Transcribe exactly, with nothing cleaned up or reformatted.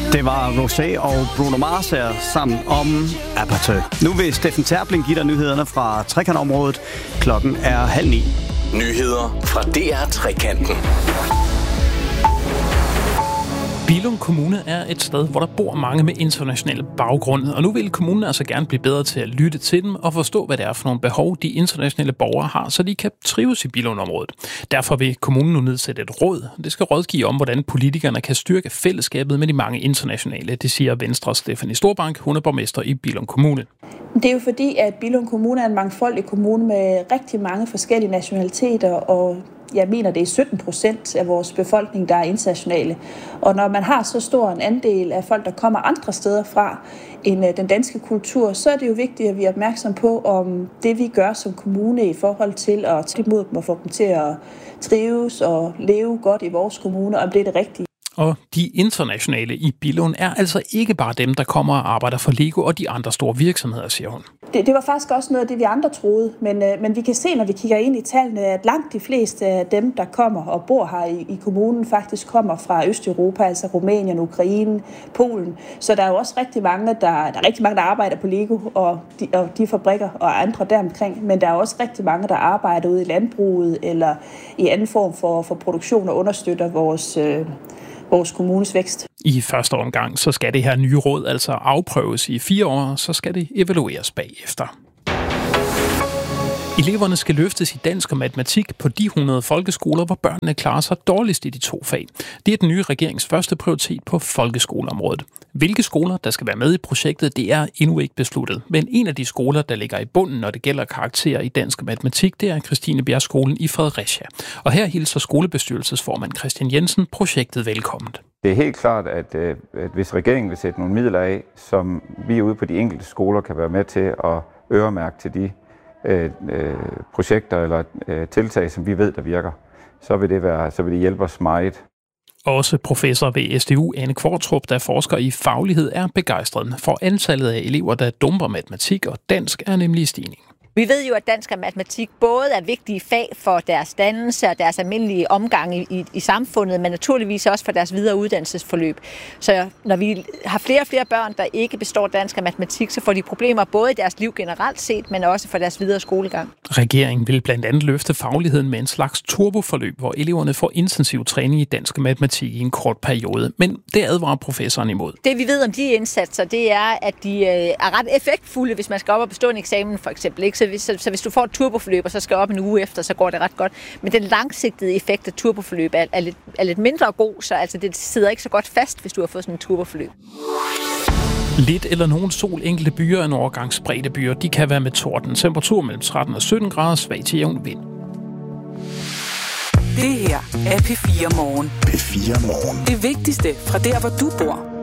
Det var Rosé og Bruno Mars her sammen om Aperture. Nu vil Steffen Terpling give dig nyhederne fra Trekantområdet. Klokken er halv ni. Nyheder fra D R Trekanten. Billund Kommune er et sted, hvor der bor mange med internationale baggrunde, og nu vil kommunen altså gerne blive bedre til at lytte til dem og forstå, hvad det er for nogle behov, de internationale borgere har, så de kan trives i Billund-området. Derfor vil kommunen nu nedsætte et råd. Det skal rådgive om, hvordan politikerne kan styrke fællesskabet med de mange internationale. Det siger Venstres Stephanie Storbank, hun er borgmester i Billund Kommune. Det er jo fordi, at Billund Kommune er en mangfoldig kommune med rigtig mange forskellige nationaliteter, og jeg mener, det er sytten procent af vores befolkning, der er internationale. Og når man har så stor en andel af folk, der kommer andre steder fra end den danske kultur, så er det jo vigtigt, at vi er opmærksom på, om det vi gør som kommune i forhold til at tage imod dem og få dem til at trives og leve godt i vores kommune, om det er det rigtige. Og de internationale i Billund er altså ikke bare dem, der kommer og arbejder for Lego og de andre store virksomheder, siger hun. Det, det var faktisk også noget af det, vi andre troede, men, øh, men vi kan se, når vi kigger ind i tallene, at langt de fleste af dem, der kommer og bor her i, i kommunen, faktisk kommer fra Østeuropa, altså Rumænien, Ukraine, Polen. Så der er jo også rigtig mange, der, der, er rigtig mange, der arbejder på Lego og de, og de fabrikker og andre deromkring, men der er også rigtig mange, der arbejder ude i landbruget eller i anden form for, for produktion og understøtter vores øh, vores kommunes vækst. I første omgang, så skal det her nye råd altså afprøves i fire år, så skal det evalueres bagefter. Eleverne skal løftes i dansk og matematik på de hundrede folkeskoler, hvor børnene klarer sig dårligst i de to fag. Det er den nye regerings første prioritet på folkeskoleområdet. Hvilke skoler, der skal være med i projektet, det er endnu ikke besluttet. Men en af de skoler, der ligger i bunden, når det gælder karakterer i dansk og matematik, det er Christinebjergskolen i Fredericia. Og her hilser skolebestyrelsesformand Christian Jensen projektet velkomment. Det er helt klart, at, at hvis regeringen vil sætte nogle midler af, som vi ude på de enkelte skoler kan være med til at øremærke til de Øh, øh, projekter eller øh, tiltag, som vi ved, der virker, så vil det, være, så vil det hjælpe os meget. Også professor ved S D U, Anne Kvartrup, der forsker i faglighed, er begejstret for antallet af elever, der dumper matematik og dansk, er nemlig i stigning. Vi ved jo, at dansk og matematik både er vigtige fag for deres dannelse og deres almindelige omgang i, i, i samfundet, men naturligvis også for deres videre uddannelsesforløb. Så når vi har flere og flere børn, der ikke består dansk og matematik, så får de problemer både i deres liv generelt set, men også for deres videre skolegang. Regeringen vil blandt andet løfte fagligheden med en slags turboforløb, hvor eleverne får intensiv træning i dansk og matematik i en kort periode. Men det advarer professoren imod. Det vi ved om de indsatser, det er, at de er ret effektfulde, hvis man skal op og bestå en eksamen for eksempel. Ikke? Så hvis, så, så hvis du får et turboforløb, og så skal op en uge efter, så går det ret godt. Men den langsigtede effekt af turboforløb er, er, lidt, er lidt mindre god, så altså, det sidder ikke så godt fast, hvis du har fået sådan en turboforløb. Lidt eller nogen sol, enkelte byer og en overgang spredte byer, de kan være med torden. Temperatur mellem tretten og sytten grader, svag til jævn vind. Det her er P fire Morgen. P fire Morgen. Det vigtigste fra der, hvor du bor.